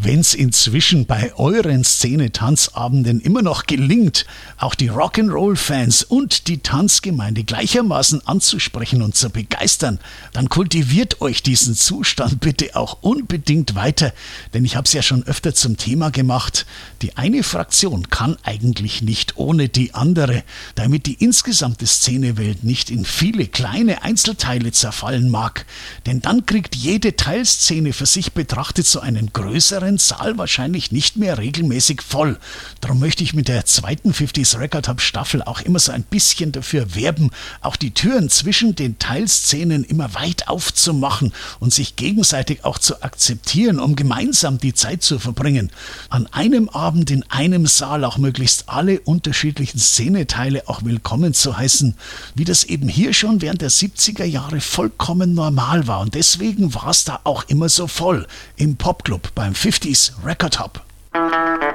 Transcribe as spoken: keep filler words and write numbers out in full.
Wenn's inzwischen bei euren Szene-Tanzabenden immer noch gelingt, auch die Rock'n'Roll-Fans und die Tanzgemeinde gleichermaßen anzusprechen und zu begeistern, dann kultiviert euch diesen Zustand bitte auch unbedingt weiter, denn ich habe es ja schon öfter zum Thema gemacht, die eine Fraktion kann eigentlich nicht ohne die andere, damit die insgesamte Szenewelt nicht in viele kleine Einzelteile zerfallen mag, denn dann kriegt jede Teilszene für sich betrachtet so einen größeren Saal wahrscheinlich nicht mehr regelmäßig voll. Darum möchte ich mit der zweiten fünfziger Record Hub Staffel auch immer so ein bisschen dafür werben, auch die Türen zwischen den Teilszenen immer weit aufzumachen und sich gegenseitig auch zu akzeptieren, um gemeinsam die Zeit zu verbringen. An einem Abend in einem Saal auch möglichst alle unterschiedlichen Szeneteile auch willkommen zu heißen, wie das eben hier schon während der siebziger Jahre vollkommen normal war. Und deswegen war es da auch immer so voll im Popclub beim fünfziger Record Hub.